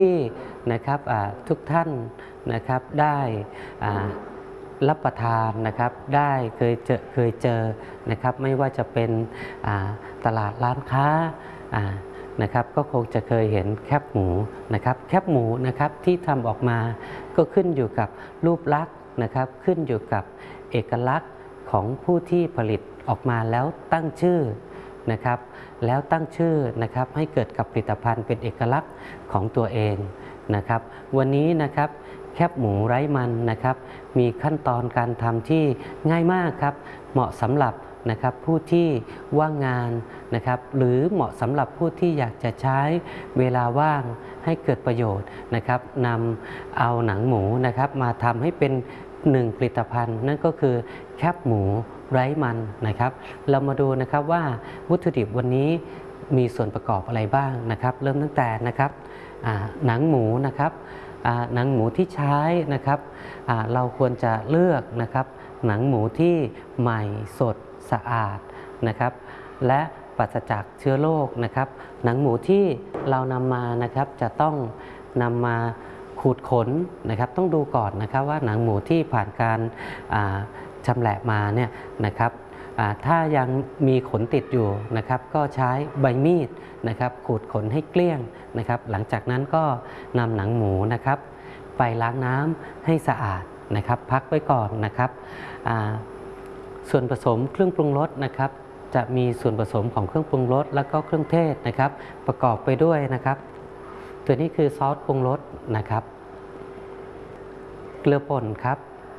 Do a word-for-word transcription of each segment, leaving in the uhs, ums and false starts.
ที่นะครับทุกท่านนะครับได้รับประทานนะครับได้เคยเจอเคยเจอนะครับไม่ว่าจะเป็นตลาดร้านค้านะครับก็คงจะเคยเห็นแคบหมูนะครับแคบหมูนะครับที่ทำออกมาก็ขึ้นอยู่กับรูปลักษณ์นะครับขึ้นอยู่กับเอกลักษณ์ของผู้ที่ผลิตออกมาแล้วตั้งชื่อนะครับแล้วตั้งชื่อนะครับให้เกิดกับผลิตภัณฑ์เป็นเอกลักษณ์ของตัวเองนะครับวันนี้นะครับแคบหมูไร้มันนะครับมีขั้นตอนการทำที่ง่ายมากครับเหมาะสำหรับนะครับผู้ที่ว่างงานนะครับหรือเหมาะสำหรับผู้ที่อยากจะใช้เวลาว่างให้เกิดประโยชน์นะครับนำเอาหนังหมูนะครับมาทำให้เป็นหนึ่งผลิตภัณฑ์นั่นก็คือแคบหมูไร้มันนะครับเรามาดูนะครับว่าวัตถุดิบวันนี้มีส่วนประกอบอะไรบ้างนะครับเริ่มตั้งแต่นะครับหนังหมูนะครับหนังหมูที่ใช้นะครับเราควรจะเลือกนะครับหนังหมูที่ใหม่สดสะอาดนะครับและปราศจากเชื้อโรคนะครับหนังหมูที่เรานำมานะครับจะต้องนำมาขูดขนนะครับต้องดูก่อนนะครับว่าหนังหมูที่ผ่านการชำแหละมาเนี่ยนะครับถ้ายังมีขนติดอยู่นะครับก็ใช้ใบมีดนะครับขูดขนให้เกลี้ยงนะครับหลังจากนั้นก็นำหนังหมูนะครับไปล้างน้ำให้สะอาดนะครับพักไว้ก่อนนะครับส่วนผสมเครื่องปรุงรสนะครับจะมีส่วนผสมของเครื่องปรุงรสแล้วก็เครื่องเทศนะครับประกอบไปด้วยนะครับตัวนี้คือซอสปรุงรสนะครับเกลือป่นครับ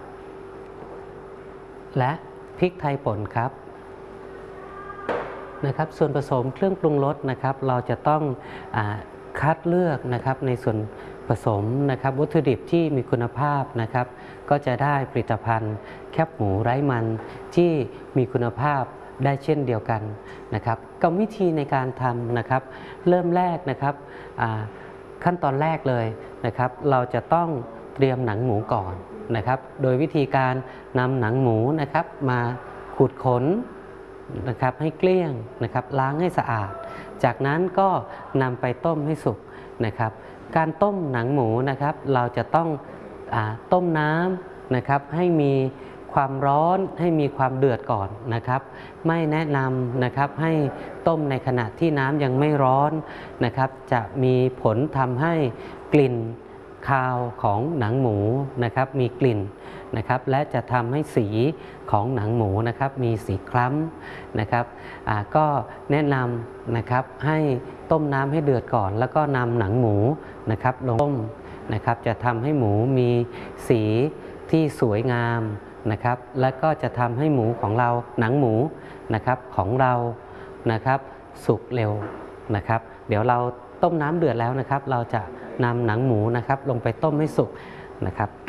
และพริกไทยป่นครับนะครับส่วนผสมเครื่องปรุงรสนะครับเราจะต้องอาคัดเลือกนะครับในส่วนผสมนะครับวัตถุดิบที่มีคุณภาพนะครับก็จะได้ผลิตภัณฑ์แคบหมูไร้มันที่มีคุณภาพได้เช่นเดียวกันนะครับกรรมวิธีในการทำนะครับเริ่มแรกนะครับขั้นตอนแรกเลยนะครับเราจะต้องเตรียมหนังหมูก่อนนะครับโดยวิธีการนำหนังหมูนะครับมาขูดขนนะครับให้เกลี้ยงนะครับล้างให้สะอาดจากนั้นก็นำไปต้มให้สุกนะครับการต้มหนังหมูนะครับเราจะต้องอ่าต้มน้ำนะครับให้มีความร้อนให้มีความเดือดก่อนนะครับไม่แนะนำนะครับให้ต้มในขณะที่น้ำยังไม่ร้อนนะครับจะมีผลทำให้กลิ่นคาวของหนังหมูนะครับมีกลิ่นนะครับและจะทำให้สีของหนังหมูนะครับมีสีคล้ำนะครับก็แนะนำนะครับให้ต้มน้ำให้เดือดก่อนแล้วก็นำหนังหมูนะครับลงต้มนะครับจะทำให้หมูมีสีที่สวยงามนะครับและก็จะทำให้หมูของเราหนังหมูนะครับของเรานะครับสุกเร็วนะครับเดี๋ยวเราต้มน้ำเดือดแล้วนะครับเราจะนำหนังหมูนะครับลงไปต้มให้สุกนะครับ